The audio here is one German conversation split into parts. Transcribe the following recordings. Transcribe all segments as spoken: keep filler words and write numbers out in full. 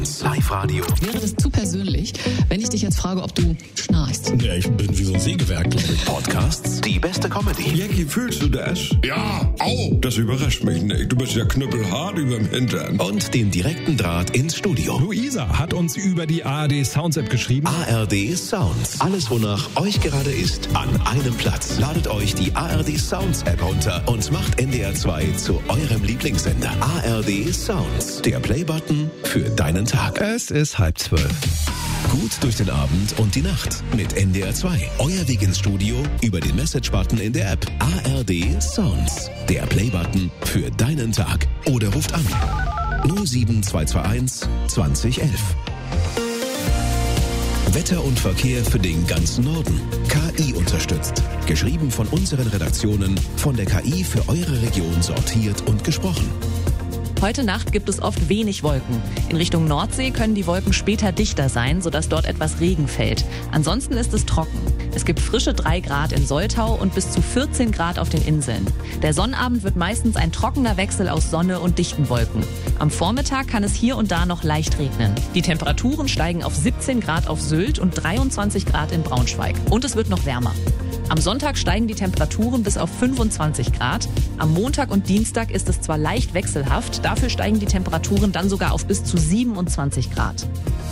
Live-Radio. Wäre das zu persönlich, wenn ich dich jetzt frage, ob du schnarchst? Ja, ich bin wie so ein Sägewerk, glaube ich. Podcasts, die beste Comedy. Jackie, fühlst du das? Ja, au! Das überrascht mich nicht. Du bist ja knüppelhart überm Hintern. Und den direkten Draht ins Studio. Luisa hat uns über die A R D Sounds App geschrieben. A R D Sounds. Alles, wonach euch gerade ist, an einem Platz. Ladet euch die A R D Sounds App runter und macht N D R zwei zu eurem Lieblingssender. A R D Sounds. Der Playbutton für deinen Tag. Es ist halb zwölf. Gut durch den Abend und die Nacht mit N D R zwei. Euer Weg ins Studio über den Message-Button in der App. A R D Sounds. Der Playbutton für deinen Tag. Oder ruft an. null sieben zwei zwei eins zwanzig elf. Wetter und Verkehr für den ganzen Norden. K I unterstützt. Geschrieben von unseren Redaktionen, von der K I für eure Region sortiert und gesprochen. Heute Nacht gibt es oft wenig Wolken. In Richtung Nordsee können die Wolken später dichter sein, sodass dort etwas Regen fällt. Ansonsten ist es trocken. Es gibt frische drei Grad in Soltau und bis zu vierzehn Grad auf den Inseln. Der Sonnabend wird meistens ein trockener Wechsel aus Sonne und dichten Wolken. Am Vormittag kann es hier und da noch leicht regnen. Die Temperaturen steigen auf siebzehn Grad auf Sylt und dreiundzwanzig Grad in Braunschweig. Und es wird noch wärmer. Am Sonntag steigen die Temperaturen bis auf fünfundzwanzig Grad. Am Montag und Dienstag ist es zwar leicht wechselhaft, dafür steigen die Temperaturen dann sogar auf bis zu siebenundzwanzig Grad.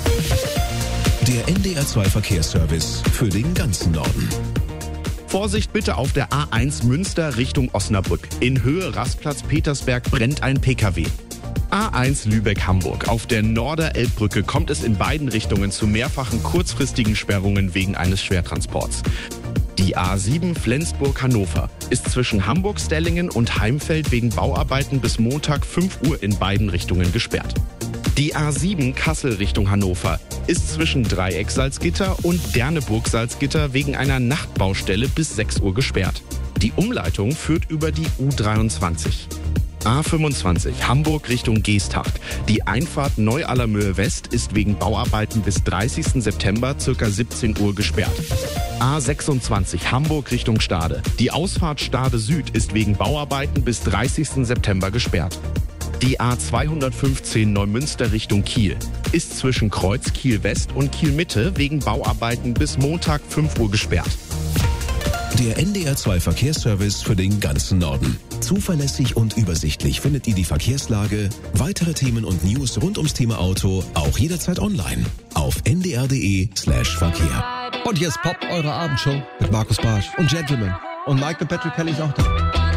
Der N D R zwei Verkehrsservice für den ganzen Norden. Vorsicht bitte auf der A eins Münster Richtung Osnabrück. In Höhe Rastplatz Petersberg brennt ein P K W. A eins Lübeck-Hamburg. Auf der Norder-Elbbrücke kommt es in beiden Richtungen zu mehrfachen kurzfristigen Sperrungen wegen eines Schwertransports. Die A sieben Flensburg-Hannover ist zwischen Hamburg-Stellingen und Heimfeld wegen Bauarbeiten bis Montag fünf Uhr in beiden Richtungen gesperrt. Die A sieben Kassel Richtung Hannover ist zwischen Dreieck-Salzgitter und Derneburg-Salzgitter wegen einer Nachtbaustelle bis sechs Uhr gesperrt. Die Umleitung führt über die U dreiundzwanzig. A fünfundzwanzig Hamburg Richtung Geesthacht. Die Einfahrt Neu-Allermöhe West ist wegen Bauarbeiten bis dreißigsten September ca. siebzehn Uhr gesperrt. A sechsundzwanzig Hamburg Richtung Stade. Die Ausfahrt Stade Süd ist wegen Bauarbeiten bis dreißigsten September gesperrt. Die A zweihundertfünfzehn Neumünster Richtung Kiel ist zwischen Kreuz Kiel West und Kiel Mitte wegen Bauarbeiten bis Montag fünf Uhr gesperrt. Der N D R zwei Verkehrsservice für den ganzen Norden. Zuverlässig und übersichtlich findet ihr die Verkehrslage, weitere Themen und News rund ums Thema Auto auch jederzeit online auf n d r punkt d e slash verkehr. Und hier ist Pop, eure Abendshow mit Markus Barsch und Gentleman. Und Michael Patrick Kelly ist auch da.